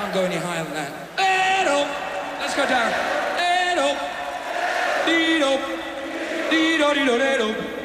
can't go any higher than that. Let's go down. Dee-do, dee-do, dee-do, dee-do.